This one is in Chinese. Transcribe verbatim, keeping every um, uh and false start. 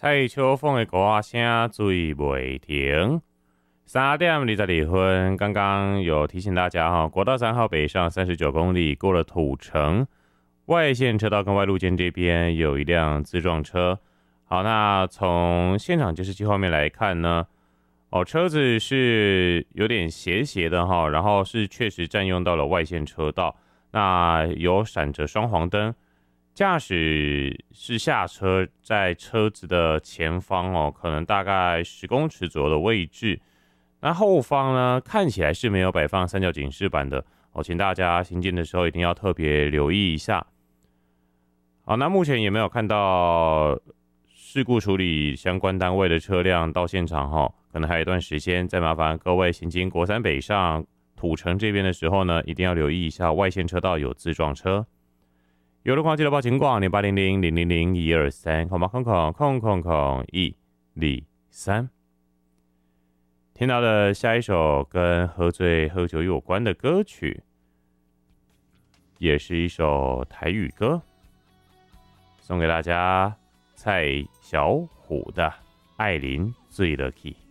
蔡秋凤的歌声水袂停。三点二十二分，刚刚有提醒大家哈，国道三号北上三十九公里，过了土城外线车道跟外路肩这边有一辆自撞车。好，那从现场监视器画面来看呢，哦，车子是有点斜斜的哈，然后是确实占用到了外线车道，那有闪着双黄灯。驾驶是下车，在车子的前方哦，可能大概十公尺左右的位置。那后方呢，看起来是没有摆放三角警示板的哦，请大家行进的时候一定要特别留意一下。好，那目前也没有看到事故处理相关单位的车辆到现场哈，可能还有一段时间。再麻烦各位行经国三北上土城这边的时候呢，一定要留意一下外线车道有自撞车。有路况记得报警广零八零零零零零一二三空八空空空空空一二三。听到的下一首跟喝醉喝酒有关的歌曲，也是一首台语歌，送给大家蔡小虎的《艾琳醉了去》。